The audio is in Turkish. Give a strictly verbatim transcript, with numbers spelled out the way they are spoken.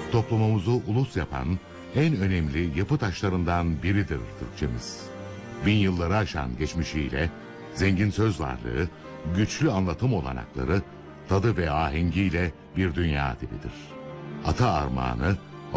toplumumuzu ulus yapan en önemli yapı taşlarından biridir Türkçemiz. Bin yılları aşan geçmişiyle, zengin söz varlığı, güçlü anlatım olanakları, tadı ve ahengiyle bir dünya dilidir. Ata armağanı,